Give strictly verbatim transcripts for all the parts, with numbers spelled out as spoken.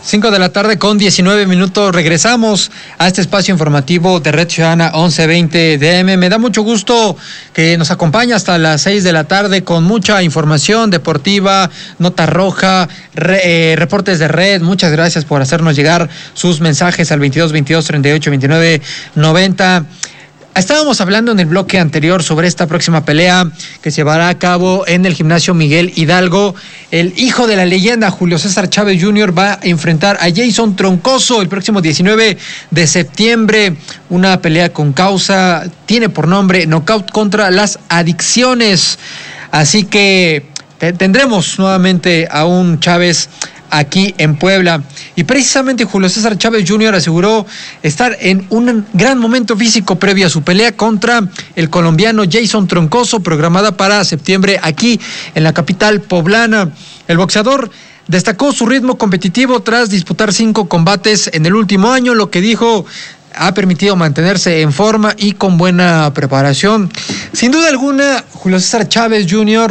cinco de la tarde con diecinueve minutos. Regresamos a este espacio informativo de Red Ciudadana once veinte D M. Me da mucho gusto que nos acompañe hasta las seis de la tarde con mucha información deportiva, nota roja, re, eh, reportes de red. Muchas gracias por hacernos llegar sus mensajes al veintidós veintidós treinta y ocho veintinueve noventa. Estábamos hablando en el bloque anterior sobre esta próxima pelea que se llevará a cabo en el gimnasio Miguel Hidalgo. El hijo de la leyenda, Julio César Chávez junior, va a enfrentar a Jason Troncoso el próximo diecinueve de septiembre. Una pelea con causa, tiene por nombre Knockout contra las Adicciones. Así que te- tendremos nuevamente a un Chávez aquí en Puebla. Y precisamente Julio César Chávez junior aseguró estar en un gran momento físico previo a su pelea contra el colombiano Jason Troncoso, programada para septiembre aquí en la capital poblana. El boxeador destacó su ritmo competitivo tras disputar cinco combates en el último año, lo que dijo ha permitido mantenerse en forma y con buena preparación. Sin duda alguna, Julio César Chávez junior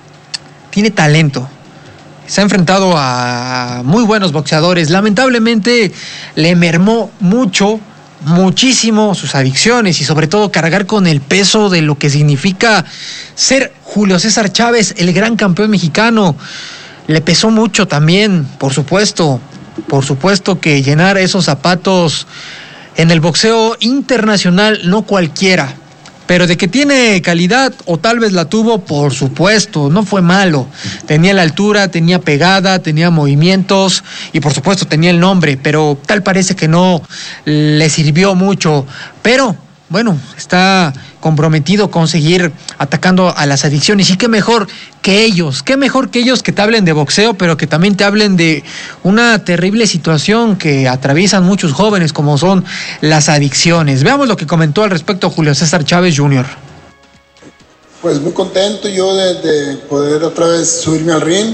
tiene talento. Se ha enfrentado a muy buenos boxeadores. Lamentablemente le mermó mucho, muchísimo sus adicciones y sobre todo cargar con el peso de lo que significa ser Julio César Chávez, el gran campeón mexicano. Le pesó mucho también, por supuesto, por supuesto que llenar esos zapatos en el boxeo internacional no cualquiera. Pero de que tiene calidad, o tal vez la tuvo, por supuesto, no fue malo. Tenía la altura, tenía pegada, tenía movimientos y por supuesto tenía el nombre, pero tal parece que no le sirvió mucho. Pero, bueno, está comprometido con seguir atacando a las adicciones. Y qué mejor que ellos, qué mejor que ellos que te hablen de boxeo, pero que también te hablen de una terrible situación que atraviesan muchos jóvenes, como son las adicciones. Veamos lo que comentó al respecto Julio César Chávez junior Pues muy contento yo de, de poder otra vez subirme al ring,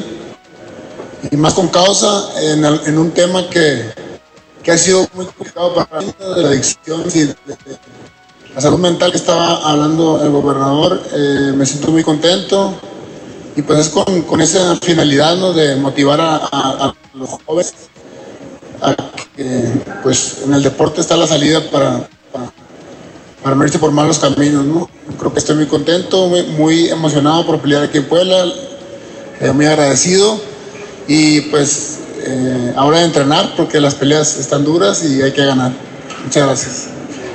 y más con causa en, en un tema que, que ha sido muy complicado para mí, de la adicción y de, de la salud mental que estaba hablando el gobernador. Eh, me siento muy contento y pues es con, con esa finalidad, ¿no?, de motivar a, a, a los jóvenes a que pues en el deporte está la salida para, para, para no irse por malos caminos, ¿no? Creo que estoy muy contento, muy, muy emocionado por pelear aquí en Puebla, eh, muy agradecido y pues eh, ahora de entrenar porque las peleas están duras y hay que ganar. Muchas gracias.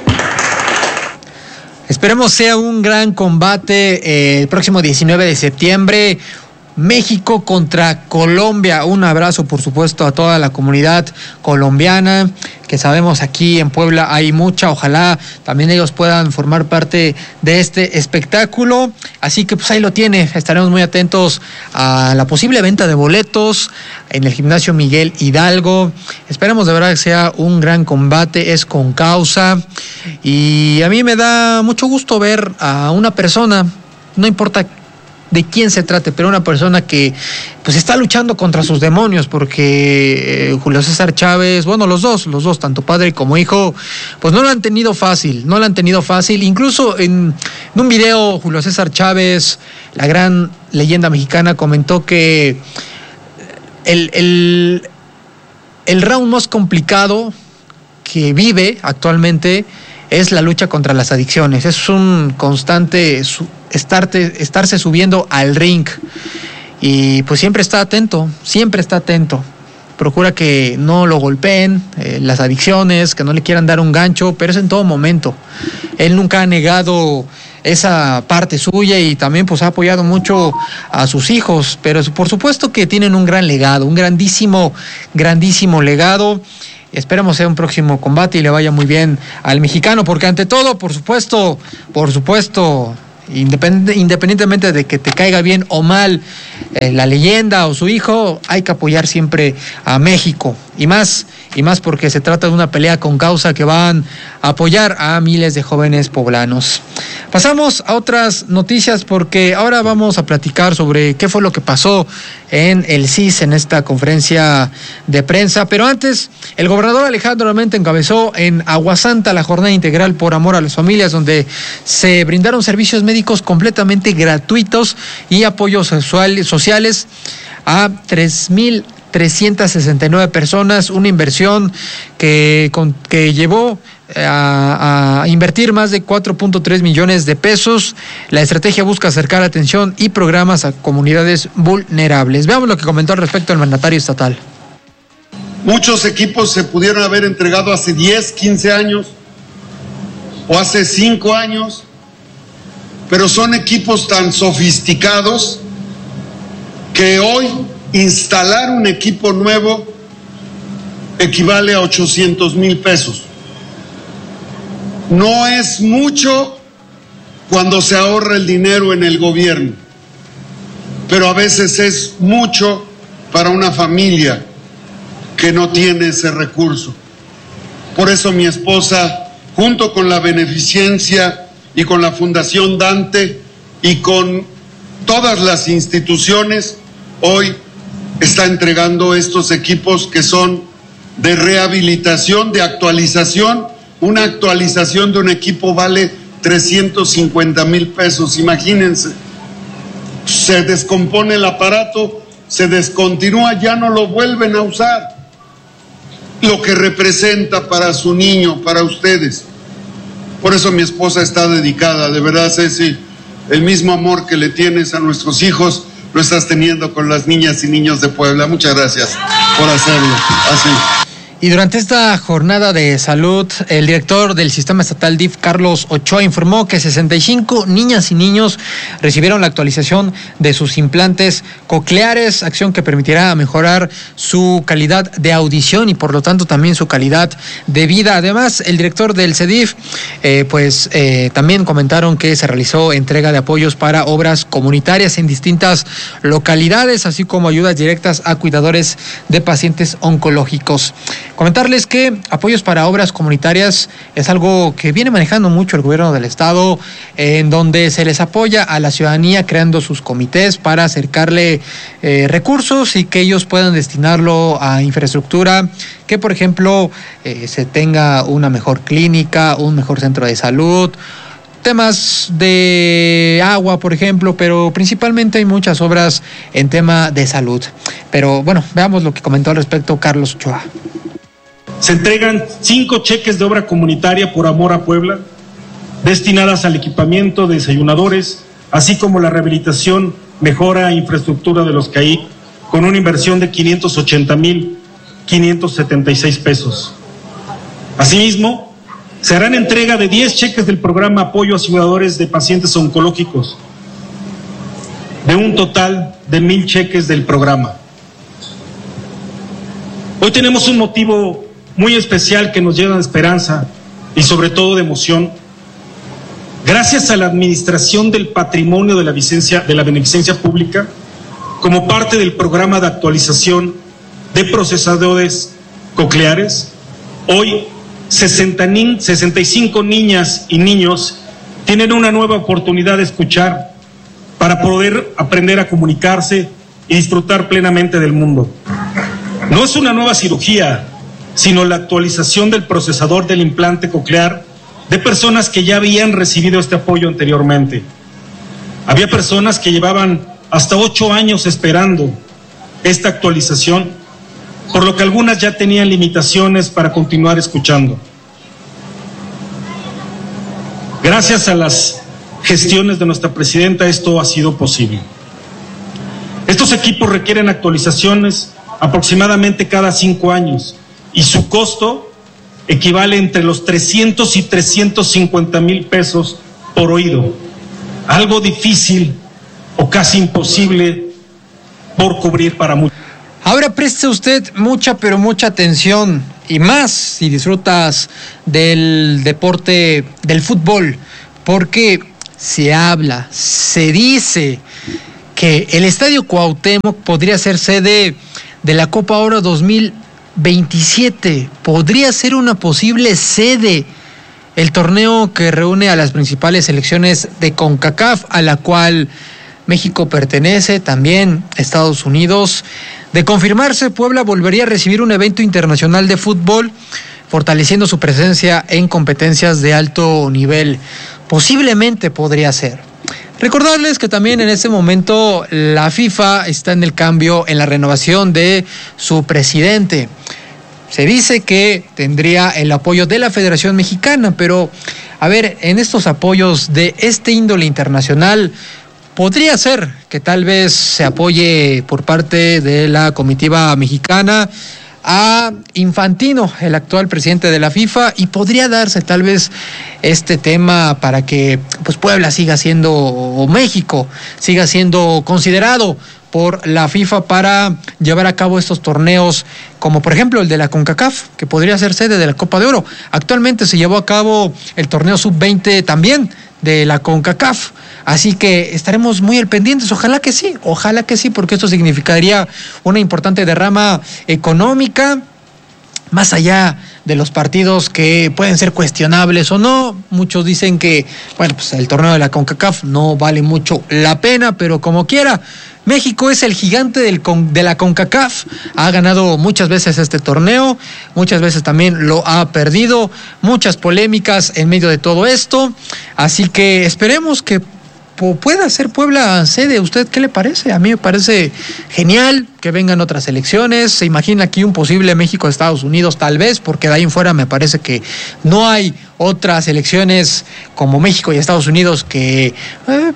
Esperemos sea un gran combate eh, el próximo diecinueve de septiembre. México contra Colombia. Un abrazo, por supuesto, a toda la comunidad colombiana, que sabemos aquí en Puebla hay mucha. Ojalá también ellos puedan formar parte de este espectáculo. Así que pues ahí lo tiene. Estaremos muy atentos a la posible venta de boletos en el gimnasio Miguel Hidalgo. Esperemos de verdad que sea un gran combate. Es con causa. Y a mí me da mucho gusto ver a una persona, no importa de quién se trate, pero una persona que pues está luchando contra sus demonios, porque eh, Julio César Chávez, bueno, los dos, los dos, tanto padre como hijo, pues no lo han tenido fácil, no lo han tenido fácil. Incluso en, en un video, Julio César Chávez, la gran leyenda mexicana, comentó que el, el, el round más complicado que vive actualmente es la lucha contra las adicciones. Es un constante su, estarte, estarse subiendo al ring y pues siempre está atento, siempre está atento. Procura que no lo golpeen, eh, las adicciones, que no le quieran dar un gancho, pero es en todo momento. Él nunca ha negado esa parte suya y también pues ha apoyado mucho a sus hijos, pero por supuesto que tienen un gran legado, un grandísimo, grandísimo legado. Esperemos sea un próximo combate y le vaya muy bien al mexicano, porque ante todo, por supuesto, por supuesto, independ- independientemente de que te caiga bien o mal eh, la leyenda o su hijo, hay que apoyar siempre a México. Y más, y más porque se trata de una pelea con causa que van a apoyar a miles de jóvenes poblanos. Pasamos a otras noticias porque ahora vamos a platicar sobre qué fue lo que pasó en el C I S en esta conferencia de prensa. Pero antes, el gobernador Alejandro Armenta encabezó en Aguasanta la jornada integral por amor a las familias, donde se brindaron servicios médicos completamente gratuitos y apoyos sociales a tres mil trescientas sesenta y nueve personas, una inversión que, con, que llevó A, a invertir más de cuatro punto tres millones de pesos. La estrategia busca acercar atención y programas a comunidades vulnerables. Veamos lo que comentó al respecto el mandatario estatal. Muchos equipos se pudieron haber entregado hace diez, quince años o hace cinco años, pero son equipos tan sofisticados que hoy instalar un equipo nuevo equivale a ochocientos mil pesos. No es mucho cuando se ahorra el dinero en el gobierno, pero a veces es mucho para una familia que no tiene ese recurso. Por eso mi esposa, junto con la beneficencia y con la Fundación Dante y con todas las instituciones, hoy está entregando estos equipos que son de rehabilitación, de actualización. Una actualización de un equipo vale trescientos cincuenta mil pesos, imagínense. Se descompone el aparato, se descontinúa, ya no lo vuelven a usar. Lo que representa para su niño, para ustedes. Por eso mi esposa está dedicada, de verdad, Ceci, el mismo amor que le tienes a nuestros hijos, lo estás teniendo con las niñas y niños de Puebla. Muchas gracias por hacerlo así. Y durante esta jornada de salud, el director del Sistema Estatal D I F, Carlos Ochoa, informó que sesenta y cinco niñas y niños recibieron la actualización de sus implantes cocleares, acción que permitirá mejorar su calidad de audición y por lo tanto también su calidad de vida. Además, el director del C E D I F, eh, pues eh, también comentaron que se realizó entrega de apoyos para obras comunitarias en distintas localidades, así como ayudas directas a cuidadores de pacientes oncológicos. Comentarles que apoyos para obras comunitarias es algo que viene manejando mucho el gobierno del estado, en donde se les apoya a la ciudadanía creando sus comités para acercarle eh, recursos y que ellos puedan destinarlo a infraestructura, que por ejemplo eh, se tenga una mejor clínica, un mejor centro de salud, temas de agua, por ejemplo, pero principalmente hay muchas obras en tema de salud. Pero bueno, veamos lo que comentó al respecto Carlos Ochoa. Se entregan cinco cheques de obra comunitaria por amor a Puebla, destinadas al equipamiento de desayunadores, así como la rehabilitación, mejora e infraestructura de los C A I, con una inversión de quinientos ochenta mil quinientos setenta y seis pesos. Asimismo, se harán entrega de diez cheques del programa Apoyo a Cuidadores de Pacientes Oncológicos, de un total de mil cheques del programa. Hoy tenemos un motivo muy especial que nos llena de esperanza y sobre todo de emoción. Gracias a la administración del patrimonio de la, Vicencia, de la beneficencia pública, como parte del programa de actualización de procesadores cocleares, hoy sesenta, sesenta y cinco niñas y niños tienen una nueva oportunidad de escuchar para poder aprender a comunicarse y disfrutar plenamente del mundo. No es una nueva cirugía, sino la actualización del procesador del implante coclear de personas que ya habían recibido este apoyo anteriormente. Había personas que llevaban hasta ocho años esperando esta actualización, por lo que algunas ya tenían limitaciones para continuar escuchando. Gracias a las gestiones de nuestra presidenta, esto ha sido posible. Estos equipos requieren actualizaciones aproximadamente cada cinco años y su costo equivale entre los trescientos y trescientos cincuenta mil pesos por oído, algo difícil o casi imposible por cubrir para muchos. Ahora preste usted mucha, pero mucha atención, y más si disfrutas del deporte del fútbol, porque se habla, se dice que el Estadio Cuauhtémoc podría ser sede de la Copa Oro dos mil veintisiete, podría ser una posible sede, el torneo que reúne a las principales selecciones de CONCACAF, a la cual México pertenece, también Estados Unidos. De confirmarse, Puebla volvería a recibir un evento internacional de fútbol, fortaleciendo su presencia en competencias de alto nivel. Posiblemente podría ser. Recordarles que también en este momento la FIFA está en el cambio, en la renovación de su presidente. Se dice que tendría el apoyo de la Federación Mexicana, pero a ver, en estos apoyos de este índole internacional, podría ser que tal vez se apoye por parte de la comitiva mexicana a Infantino, el actual presidente de la FIFA, y podría darse tal vez este tema para que pues Puebla siga siendo, o México siga siendo considerado por la FIFA para llevar a cabo estos torneos, como por ejemplo el de la CONCACAF, que podría ser sede de la Copa de Oro. Actualmente se llevó a cabo el torneo sub veinte también de la CONCACAF, así que estaremos muy al pendientes. Ojalá que sí, ojalá que sí, porque esto significaría una importante derrama económica, más allá de los partidos que pueden ser cuestionables o no. Muchos dicen que, bueno, pues el torneo de la CONCACAF no vale mucho la pena, pero como quiera, México es el gigante del con, de la CONCACAF, ha ganado muchas veces este torneo, muchas veces también lo ha perdido, muchas polémicas en medio de todo esto, así que esperemos que pueda ser Puebla sede. ¿Usted qué le parece? A mí me parece genial que vengan otras elecciones. Se imagina aquí un posible México-Estados Unidos tal vez, porque de ahí en fuera me parece que no hay otras elecciones como México y Estados Unidos que eh,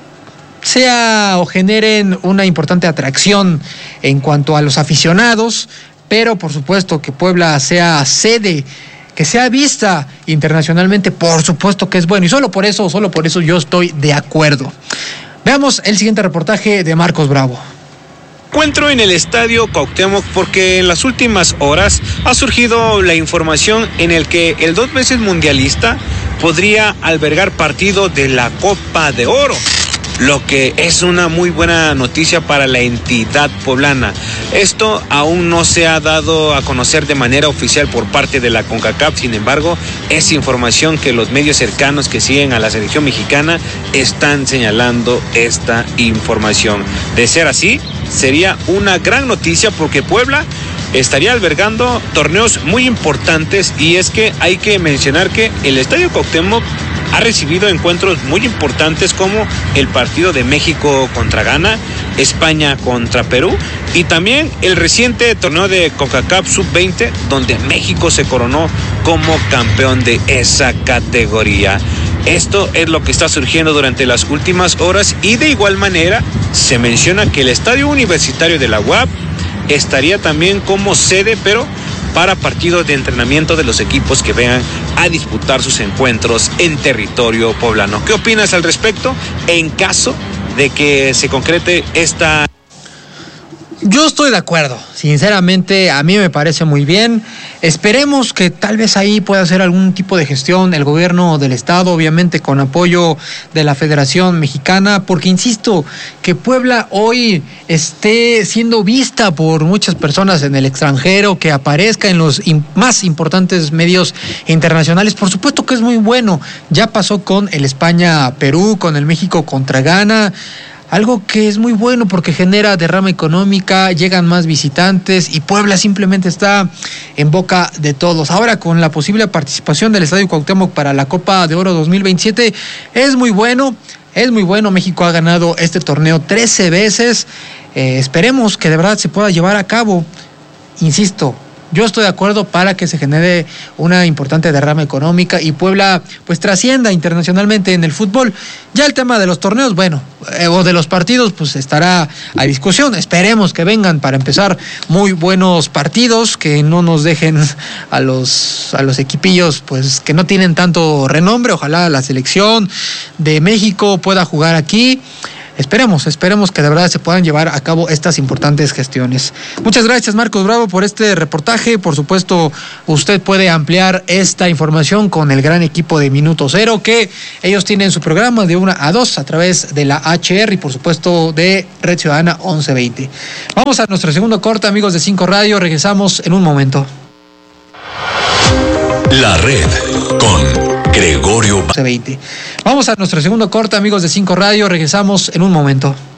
sea o generen una importante atracción en cuanto a los aficionados, pero por supuesto que Puebla sea sede, que sea vista internacionalmente, por supuesto que es bueno, y solo por eso, solo por eso yo estoy de acuerdo. Veamos el siguiente reportaje de Marcos Bravo. Encuentro en el Estadio Cuauhtémoc porque en las últimas horas ha surgido la información en el que el dos veces mundialista podría albergar partido de la Copa de Oro, lo que es una muy buena noticia para la entidad poblana. Esto aún no se ha dado a conocer de manera oficial por parte de la CONCACAF, sin embargo, es información que los medios cercanos que siguen a la selección mexicana están señalando esta información. De ser así, sería una gran noticia porque Puebla estaría albergando torneos muy importantes, y es que hay que mencionar que el Estadio Cuauhtémoc ha recibido encuentros muy importantes como el partido de México contra Ghana, España contra Perú, y también el reciente torneo de CONCACAF sub veinte, donde México se coronó como campeón de esa categoría. Esto es lo que está surgiendo durante las últimas horas, y de igual manera se menciona que el Estadio Universitario de la U A P estaría también como sede, pero para partidos de entrenamiento de los equipos que vengan a disputar sus encuentros en territorio poblano. ¿Qué opinas al respecto en caso de que se concrete esta? Yo estoy de acuerdo, sinceramente a mí me parece muy bien. Esperemos que tal vez ahí pueda hacer algún tipo de gestión el gobierno del estado, obviamente con apoyo de la Federación Mexicana, porque insisto, que Puebla hoy esté siendo vista por muchas personas en el extranjero, que aparezca en los in- más importantes medios internacionales, por supuesto que es muy bueno. Ya pasó con el España-Perú, con el México contra Ghana, algo que es muy bueno porque genera derrama económica, llegan más visitantes y Puebla simplemente está en boca de todos. Ahora con la posible participación del Estadio Cuauhtémoc para la Copa de Oro dos mil veintisiete, es muy bueno, es muy bueno. México ha ganado este torneo trece veces, eh, esperemos que de verdad se pueda llevar a cabo. Insisto, yo estoy de acuerdo para que se genere una importante derrama económica y Puebla pues trascienda internacionalmente en el fútbol. Ya el tema de los torneos, bueno, eh, o de los partidos, pues estará a discusión. Esperemos que vengan para empezar muy buenos partidos, que no nos dejen a los, a los equipillos pues que no tienen tanto renombre. Ojalá la selección de México pueda jugar aquí. Esperemos, esperemos que de verdad se puedan llevar a cabo estas importantes gestiones. Muchas gracias, Marcos Bravo, por este reportaje. Por supuesto, usted puede ampliar esta información con el gran equipo de Minuto Cero, que ellos tienen su programa de una a dos a través de la H R y por supuesto de Red Ciudadana once veinte. Vamos a nuestro segundo corte, amigos de Cinco Radio. Regresamos en un momento. La Red con Gregorio once veinte. Vamos a nuestro segundo corte, amigos de Cinco Radio. Regresamos en un momento.